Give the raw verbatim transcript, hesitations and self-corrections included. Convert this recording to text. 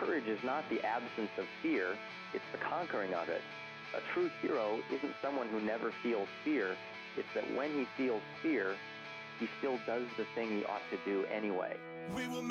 courage is not the absence of fear, it's the conquering of it. A true hero isn't someone who never feels fear, it's that when he feels fear, he still does the thing he ought to do anyway. We will